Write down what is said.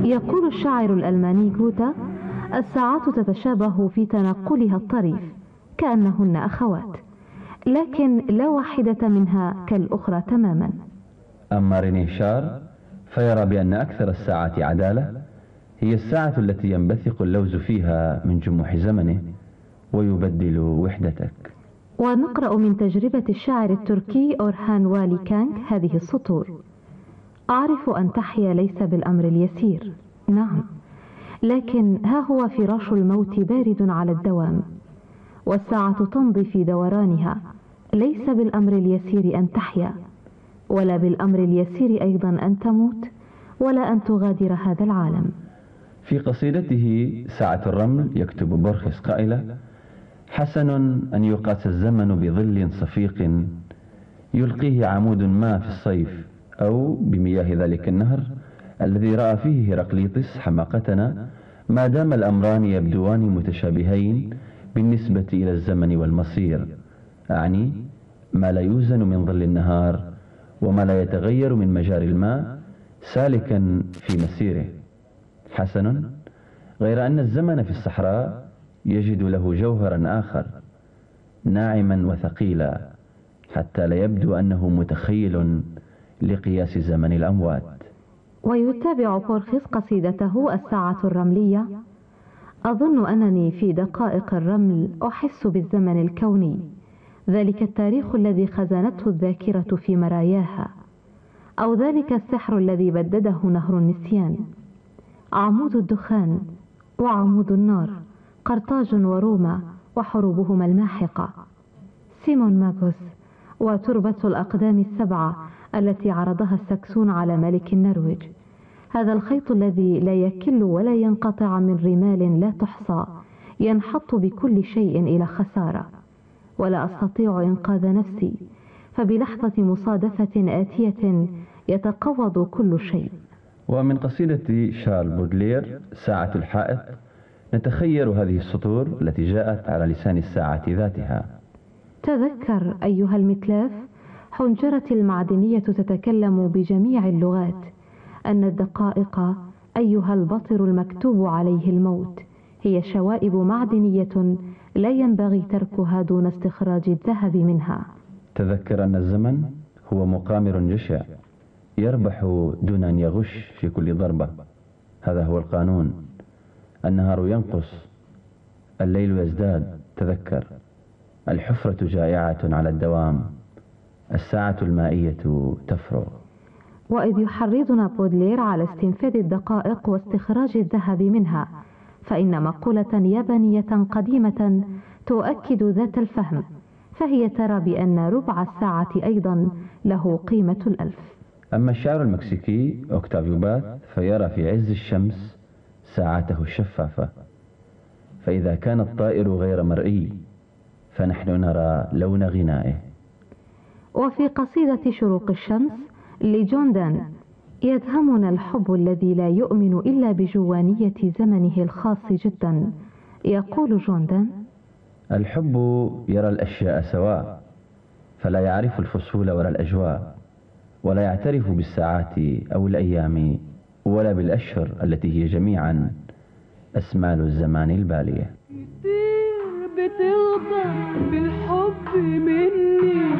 يقول الشاعر الألماني جوتا: الساعات تتشابه في تنقلها الطريف كأنهن أخوات، لكن لا واحدة منها كالأخرى تماما. أما رينيه شار فيرى بأن أكثر الساعات عدالة هي الساعة التي ينبثق اللوز فيها من جموح زمنه ويبدل وحدتك. ونقرأ من تجربة الشاعر التركي أورهان والي كانغ هذه السطور: أعرف أن تحيا ليس بالأمر اليسير، نعم، لكن ها هو فراش الموت بارد على الدوام، والساعة تمضي في دورانها، ليس بالأمر اليسير أن تحيا، ولا بالأمر اليسير أيضا أن تموت، ولا أن تغادر هذا العالم. في قصيدته ساعة الرمل يكتب بورخس قائلا: حسن أن يقاس الزمن بظل صفيق يلقيه عمود ما في الصيف، أو بمياه ذلك النهر الذي رأى فيه هرقليطس حماقتنا، ما دام الأمران يبدوان متشابهين بالنسبة إلى الزمن والمصير، أعني ما لا يوزن من ظل النهار وما لا يتغير من مجاري الماء سالكا في مسيره. حسن، غير أن الزمن في الصحراء يجد له جوهرا آخر ناعما وثقيلا حتى لا يبدو أنه متخيل لقياس زمن الأموات. ويتابع بورخس قصيدته الساعة الرملية: أظن أنني في دقائق الرمل أحس بالزمن الكوني، ذلك التاريخ الذي خزنته الذاكرة في مراياها، أو ذلك السحر الذي بدده نهر النسيان. عمود الدخان وعمود النار، قرطاج وروما وحروبهما الماحقة، سيمون ماغوس وتربة الأقدام السبعة التي عرضها السكسون على ملك النرويج، هذا الخيط الذي لا يكل ولا ينقطع من رمال لا تحصى، ينحط بكل شيء إلى خسارة، ولا أستطيع إنقاذ نفسي، فبلحظة مصادفة آتية يتقوض كل شيء. ومن قصيدة شارل بودلير ساعة الحائط نتخير هذه السطور التي جاءت على لسان الساعة ذاتها: تذكر أيها المتلاف، حنجرة المعدنية تتكلم بجميع اللغات، أن الدقائق أيها البطر المكتوب عليه الموت هي شوائب معدنية لا ينبغي تركها دون استخراج الذهب منها. تذكر أن الزمن هو مقامر جشع يربح دون أن يغش في كل ضربة، هذا هو القانون. النهار ينقص، الليل يزداد. تذكر، الحفرة جائعة على الدوام، الساعة المائية تفرغ. وإذ يحرضنا بودلير على استنفاذ الدقائق واستخراج الذهب منها، فإن مقولة يابانية قديمة تؤكد ذات الفهم، فهي ترى بأن ربع الساعة أيضا له قيمة الألف. أما الشاعر المكسيكي أوكتافيو باث فيرى في عز الشمس ساعته الشفافة، فإذا كان الطائر غير مرئي فنحن نرى لون غنائه. وفي قصيدة شروق الشمس لجون دان: يدهمنا الحب الذي لا يؤمن إلا بجوانية زمنه الخاص جدا. يقول جون دان: الحب يرى الأشياء سواء، فلا يعرف الفصول ولا الأجواء، ولا يعترف بالساعات أو الأيام ولا بالأشهر التي هي جميعا أسمال الزمان البالية. كتير بتغدر بالحب مني